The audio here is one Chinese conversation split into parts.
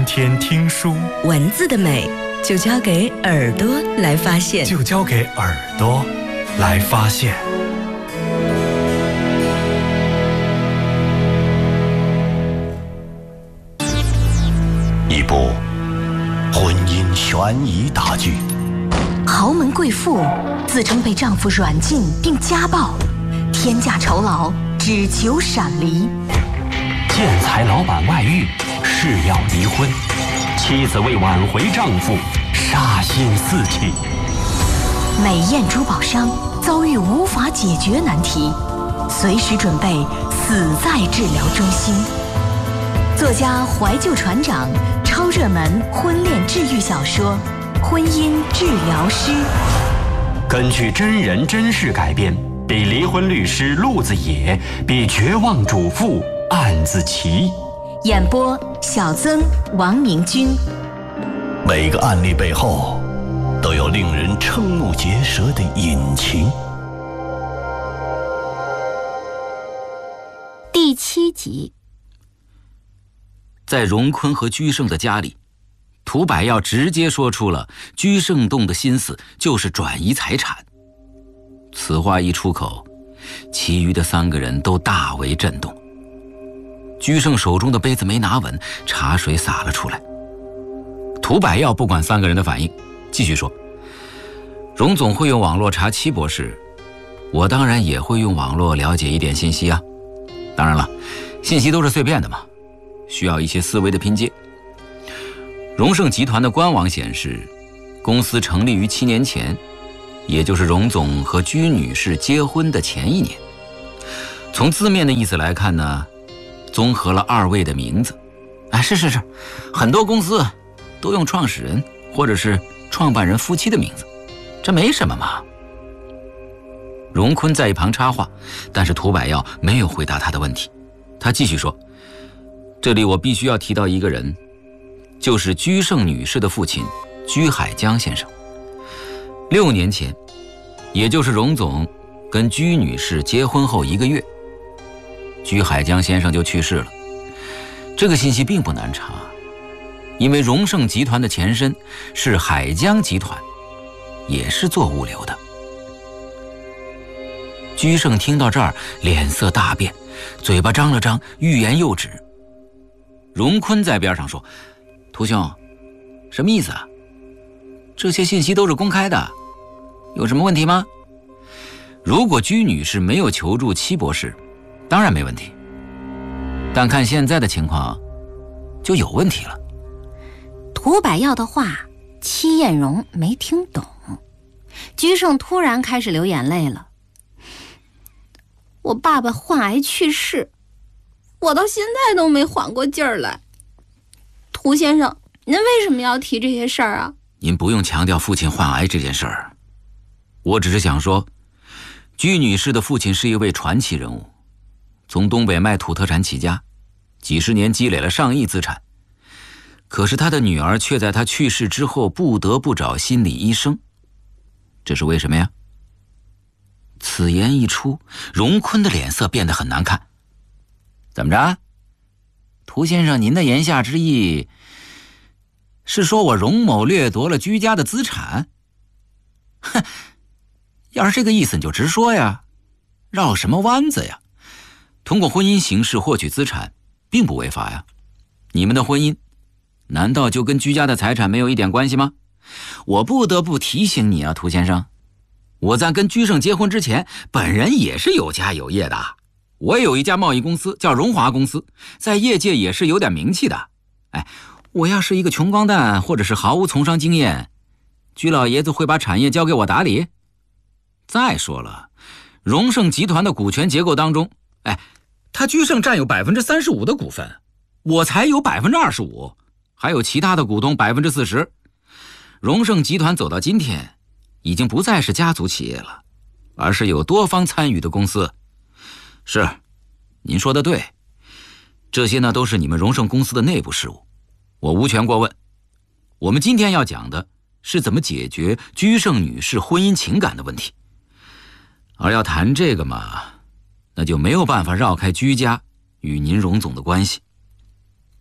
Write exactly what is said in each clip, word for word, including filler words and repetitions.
天听书， 文字的美就交给耳朵来发现， 就交给耳朵来发现。 一部婚姻悬疑大剧， 豪门贵妇自称被丈夫软禁并家暴，天价酬劳只求闪离。 建材老板外遇，誓要离婚，妻子为挽回丈夫杀心四起。 美艳珠宝商遭遇无法解决难题，随时准备死在治疗中心。作家怀旧船长超热门婚恋治愈小说《婚姻治疗师》， 根据真人真事改编，比离婚律师陆子野，比绝望主妇案子奇。 演播小曾、王明君。 每个案例背后都有令人瞠目结舌的隐情。 第七集。 在荣坤和居胜的家里，涂百耀直接说出了居胜栋的心思就是转移财产。此话一出口，其余的三个人都大为震动。居胜手中的杯子没拿稳，茶水洒了出来。涂百耀不管三个人的反应，继续说：荣总会用网络查戚博士，我当然也会用网络了解一点信息啊。当然了，信息都是碎片的嘛，需要一些思维的拼接。荣盛集团的官网显示，公司成立于七年前，也就是荣总和居女士结婚的前一年。从字面的意思来看呢，综合了二位的名字。哎，是是是，很多公司都用创始人或者是创办人夫妻的名字，这没什么嘛。荣坤在一旁插话，但是涂百耀没有回答他的问题。他继续说：这里我必须要提到一个人，就是居胜女士的父亲居海江先生。六年前，也就是荣总跟居女士结婚后一个月，居海江先生就去世了。这个信息并不难查，因为荣盛集团的前身是海江集团，也是做物流的。居胜听到这儿，脸色大变，嘴巴张了张，欲言又止。荣坤在边上说：涂兄，什么意思啊？这些信息都是公开的，有什么问题吗？如果居女士没有求助戚博士，当然没问题，但看现在的情况就有问题了。 涂百耀的话，戚艳荣没听懂。居胜突然开始流眼泪了。我爸爸患癌去世，我到现在都没缓过劲儿来。涂先生，您为什么要提这些事儿啊？ 您不用强调父亲患癌这件事儿，我只是想说，居女士的父亲是一位传奇人物，从东北卖土特产起家，几十年积累了上亿资产。可是他的女儿却在他去世之后不得不找心理医生，这是为什么呀？此言一出，荣坤的脸色变得很难看。怎么着？涂先生，您的言下之意是说我荣某掠夺了居家的资产？哼，要是这个意思你就直说呀，绕什么弯子呀？通过婚姻形式获取资产并不违法呀。你们的婚姻难道就跟居家的财产没有一点关系吗？我不得不提醒你啊，涂先生，我在跟居胜结婚之前，本人也是有家有业的。我也有一家贸易公司叫荣华公司，在业界也是有点名气的。哎，我要是一个穷光蛋，或者是毫无从商经验，居老爷子会把产业交给我打理？再说了，荣盛集团的股权结构当中，哎，他居胜占有百分之三十五的股份，我才有百分之二十五，还有其他的股东百分之四十。荣盛集团走到今天，已经不再是家族企业了，而是有多方参与的公司。是，您说的对，这些呢都是你们荣盛公司的内部事务，我无权过问。我们今天要讲的是怎么解决居胜女士婚姻情感的问题，而要谈这个嘛，那就没有办法绕开居家与您荣总的关系。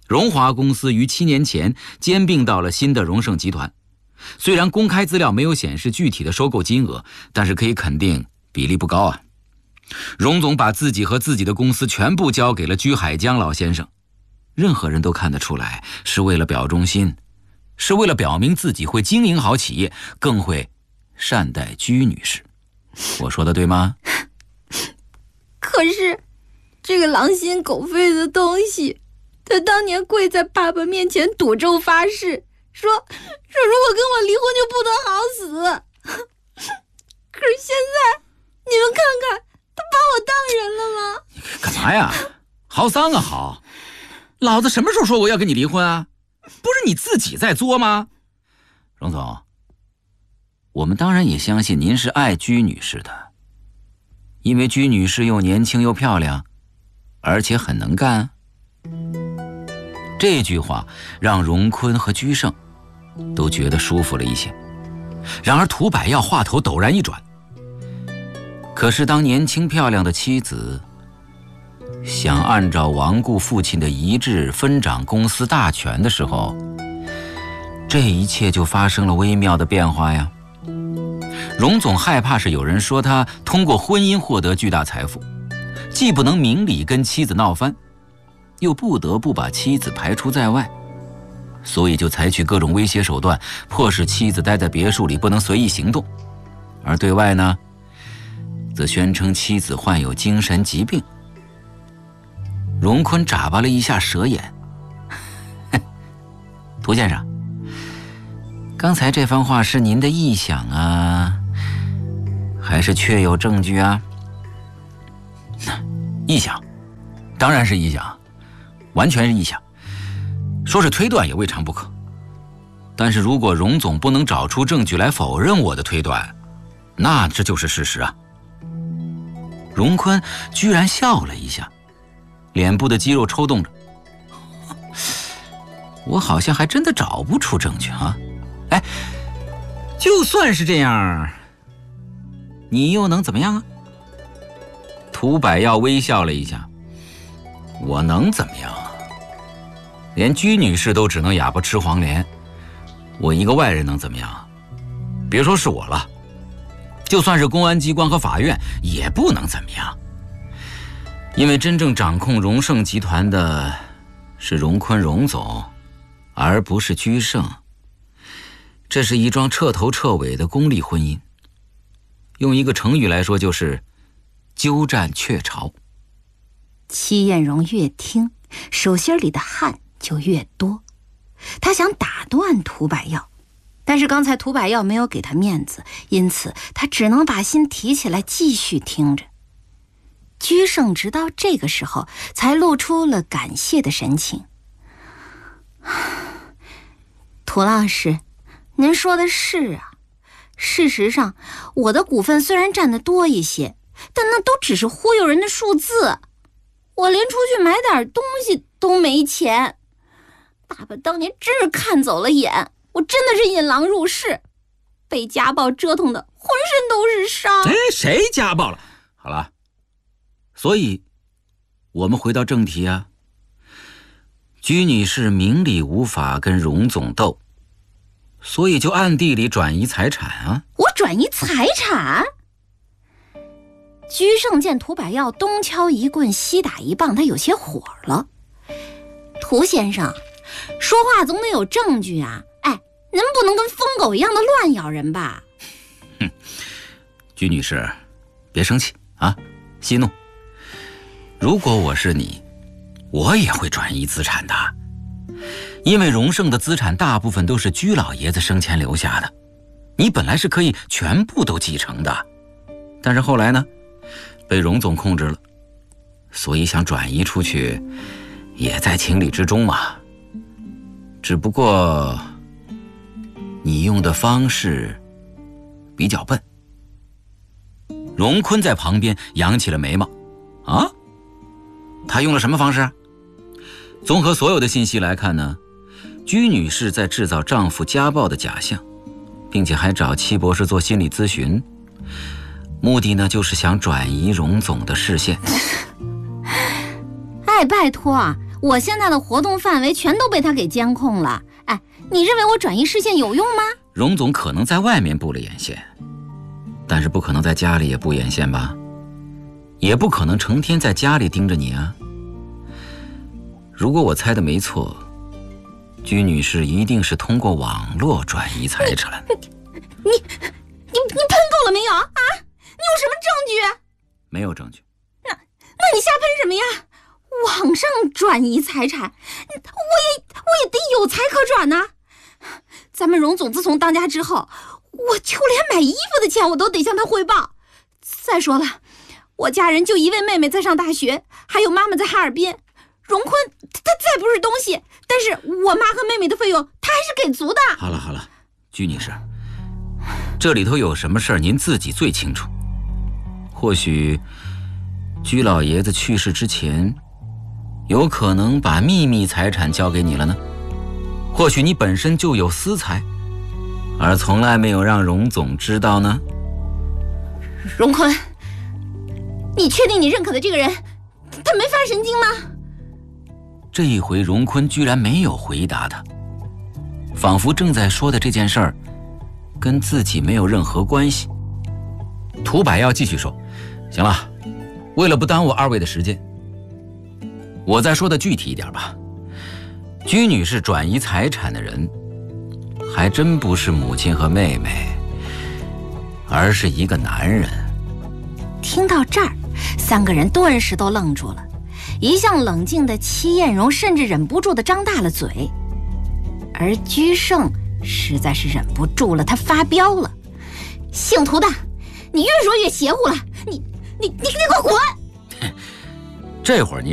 荣华公司于七年前兼并到了新的荣盛集团。虽然公开资料没有显示具体的收购金额，但是可以肯定比例不高啊。荣总把自己和自己的公司全部交给了居海江老先生，任何人都看得出来是为了表忠心，是为了表明自己会经营好企业，更会善待居女士。我说的对吗？ 可是这个狼心狗肺的东西，他当年跪在爸爸面前赌咒发誓，说说如果跟我离婚就不得好死。可是现在你们看看，他把我当人了吗？ 干嘛呀？好丧啊好！老子什么时候说我要跟你离婚啊？不是你自己在作吗？荣总，我们当然也相信您是爱居女士的，因为居女士又年轻又漂亮，而且很能干。这句话让荣坤和居胜都觉得舒服了一些。然而涂百耀话头陡然一转，可是当年轻漂亮的妻子想按照亡故父亲的遗志分掌公司大权的时候，这一切就发生了微妙的变化呀。荣总害怕是有人说他通过婚姻获得巨大财富，既不能明理跟妻子闹翻，又不得不把妻子排除在外，所以就采取各种威胁手段，迫使妻子待在别墅里不能随意行动。而对外呢，则宣称妻子患有精神疾病。荣坤眨巴了一下蛇眼，涂先生，刚才这番话是您的臆想啊，还是确有证据啊？臆想，当然是臆想，完全是臆想。说是推断也未尝不可，但是如果荣总不能找出证据来否认我的推断，那这就是事实啊。荣坤居然笑了一下，脸部的肌肉抽动着。我好像还真的找不出证据啊。哎，就算是这样，你又能怎么样啊？涂百耀微笑了一下，我能怎么样啊？连居女士都只能哑巴吃黄连，我一个外人能怎么样？别说是我了，就算是公安机关和法院也不能怎么样。因为真正掌控荣盛集团的是荣坤荣总，而不是居胜。这是一桩彻头彻尾的公利婚姻，用一个成语来说就是鸠占鹊巢。 戚艳荣越听，手心里的汗就越多。他想打断涂百耀，但是刚才涂百耀没有给他面子，因此他只能把心提起来继续听着。居胜直到这个时候才露出了感谢的神情。涂老师，您说的是啊，事实上我的股份虽然占得多一些，但那都只是忽悠人的数字，我连出去买点东西都没钱。爸爸当年真是看走了眼，我真的是引狼入室，被家暴折腾的浑身都是伤。 哎，谁家暴了？好了，所以我们回到正题啊。居女士明里无法跟荣总斗，所以就暗地里转移财产啊。 我转移财产？居胜见涂百耀东敲一棍西打一棒，他有些火了。涂先生，说话总得有证据啊！哎，您不能跟疯狗一样的乱咬人吧？ 哼，居女士，别生气啊，息怒。如果我是你，我也会转移资产的，因为荣盛的资产大部分都是居老爷子生前留下的，你本来是可以全部都继承的，但是后来呢，被荣总控制了，所以想转移出去也在情理之中嘛。只不过你用的方式比较笨。荣坤在旁边扬起了眉毛。啊？他用了什么方式？综合所有的信息来看呢，居女士在制造丈夫家暴的假象，并且还找戚博士做心理咨询，目的呢就是想转移荣总的视线。 哎，拜托啊， 我现在的活动范围全都被他给监控了。哎，你认为我转移视线有用吗？ 荣总可能在外面布了眼线，但是不可能在家里也布眼线吧？也不可能成天在家里盯着你啊。如果我猜的没错，居女士一定是通过网络转移财产。 你你你你喷够了没有啊？你有什么证据？ 没有证据。 那那你瞎喷什么呀？网上转移财产，我也我也得有财可转呐。咱们荣总自从当家之后，我就连买衣服的钱我都得向他汇报。再说了，我家人就一位妹妹在上大学，还有妈妈在哈尔滨。荣坤他再不是东西，但是我妈和妹妹的费用他还是给足的。 好了好了，居女士，这里头有什么事儿您自己最清楚。或许居老爷子去世之前，有可能把秘密财产交给你了呢。或许你本身就有私财，而从来没有让荣总知道呢。 荣坤，你确定你认可的这个人他没发神经吗？ 这一回荣坤居然没有回答他，仿佛正在说的这件事儿跟自己没有任何关系。涂百耀继续说，行了，为了不耽误二位的时间，我再说的具体一点吧。居女士转移财产的人还真不是母亲和妹妹，而是一个男人。 听到这儿，三个人顿时都愣住了。一向冷静的戚艳荣甚至忍不住地张大了嘴，而居胜实在是忍不住了，他发飙了：“姓涂的，你越说越邪乎了，你你你你给我滚！” 这会儿你